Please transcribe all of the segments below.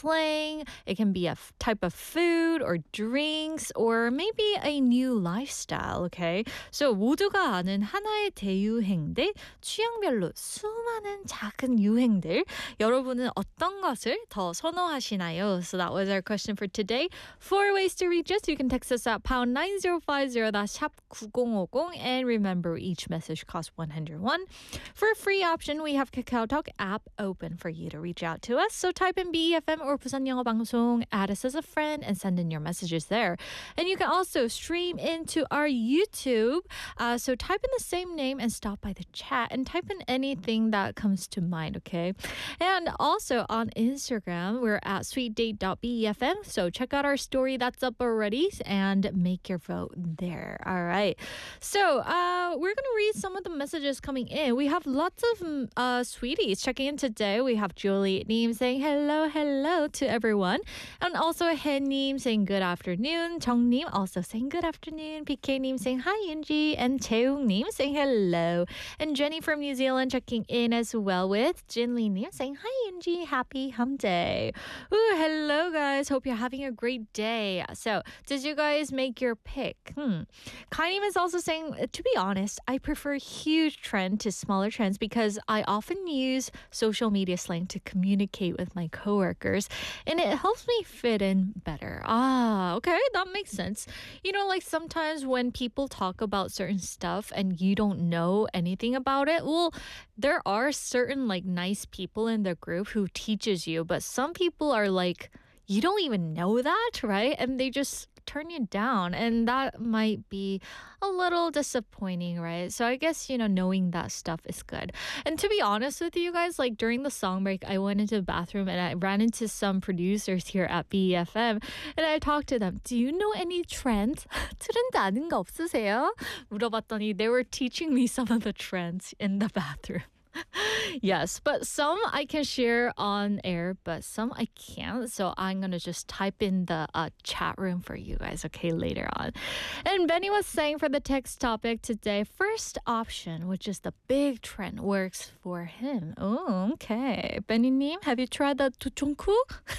slang. It can be a type of food or drinks or maybe a new lifestyle, okay? So 모두가 아는 하나의 대유행들, 취향별로 수많은 작은 유행들. 여러분은 어떤 것을 더 선호하시나요? So that was our question for today. 4 ways to reach us. You can text us at pound 9050, that's 샵 9050. And remember, each message costs 101. For a free option, we have KakaoTalk app open for you to reach out to us. So type in BEFM or 부산 영어 방송, add us as a friend, and send in your messages there. And you can also stream into our YouTube. So type in the same name and stop by the chat and type in anything that comes to mind, okay? And also on Instagram, we're at sweetdate.befm. So check out our story that's up already and make your vote there. All right. So we're going to read some of the messages coming in. We have lots of sweeties checking in today. We have Julie Neem saying hello to everyone. And also Hen-Neem saying good afternoon. Jung-Neem also saying good afternoon. PK-Neem saying hi, Yunji. And Cheung-Neem saying hello. And Jenny from New Zealand checking in as well with Jin-Lee-Neem saying hi, Yunji. Happy Hump Day. Ooh, hello, guys. Hope you're having a great day. So, did you guys make your pick? Kai-Neem is also saying, to be honest, I prefer huge trend to smaller trends because I often use social media slang to communicate with my coworkers and it helps me fit in better. Okay, that makes sense. You know, like sometimes when people talk about certain stuff and you don't know anything about it, well, there are certain like nice people in the group who teaches you, but some people are like, you don't even know that, right? And they just turn you down, and that might be a little disappointing, right? So I guess, you know, knowing that stuff is good. And to be honest with you guys, like during the song break, I went into the bathroom and I ran into some producers here at BEFM and I talked to them. Do you know any trends? 트렌드 아는 거 없으세요? 물어봤더니 they were teaching me some of the trends in the bathroom. Yes, but some I can share on air, but some I can't. So I'm going to just type in the chat room for you guys, okay, later on. And Benny was saying for the text topic today, first option, which is the big trend, works for him. Oh, okay. Benny-님, have you tried the 두쫑쿠?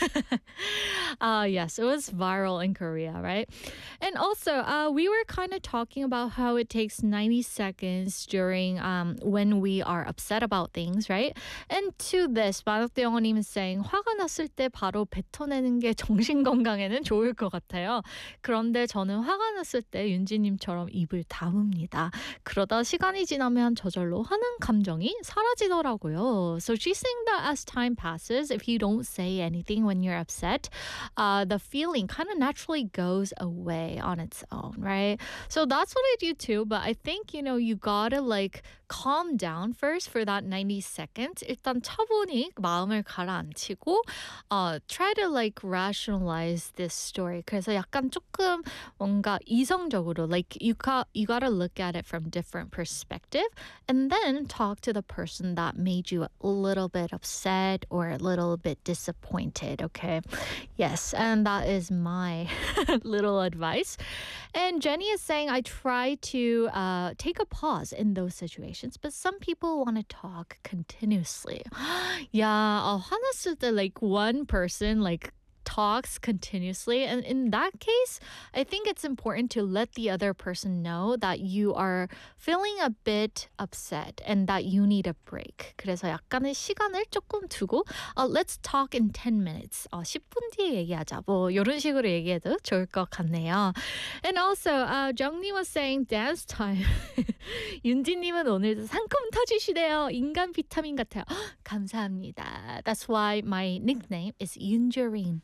Yes, it was viral in Korea, right? And also, we were kind of talking about how it takes 90 seconds during when we are upset about things, right? And to this, 마덕대영어님 is saying 화가 났을 때 바로 뱉어내는 게 정신 건강에는 좋을 것 같아요. 그런데 저는 화가 났을 때 윤지님처럼 입을 다뭅니다. 그러다 시간이 지나면 저절로 하는 감정이 사라지더라고요. So she's saying that as time passes, if you don't say anything when you're upset, the feeling kind of naturally goes away on its own, right? So that's what I do too, but I think, you know, you gotta like calm down first for that 90 seconds. 일단 차분히 마음을 가라앉히고 try to like rationalize this story. 그래서 약간 조금 뭔가 이성적으로 like you gotta look at it from different perspective and then talk to the person that made you a little bit upset or a little bit disappointed, okay? Yes, and that is my little advice. And Jenny is saying, I try to take a pause in those situations, but some people want to talk continuously. Yeah, 화났을 때 like one person like talks continuously, and in that case I think it's important to let the other person know that you are feeling a bit upset and that you need a break. 그래서 약간의 시간을 조금 두고 let's talk in 10 minutes. 10분 뒤에 얘기하자. 뭐 이런 식으로 얘기해도 좋을 것 같네요. And also 정리 was saying dance time. 윤지님은 오늘도 상큼 터지시네요. 인간 비타민 같아요. 감사합니다. That's why my nickname is 윤주린.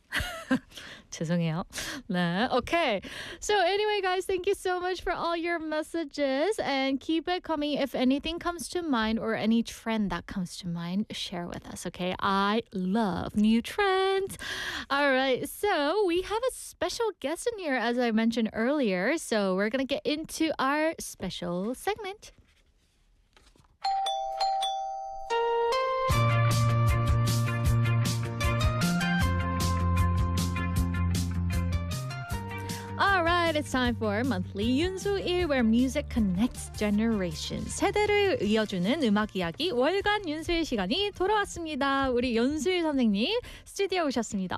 죄송해요. 네, okay. So anyway, guys, thank you so much for all your messages and keep it coming. If anything comes to mind or any trend that comes to mind, share with us, okay? I love new trends. All right, so we have a special guest in here, as I mentioned earlier. So we're going to get into our special segment. All right, it's time for monthly 윤수일, where music connects generations. 세대를 이어주는 음악 이야기 월간 윤수일 시간이 돌아왔습니다. 우리 윤수일 선생님 스튜디오에 오셨습니다.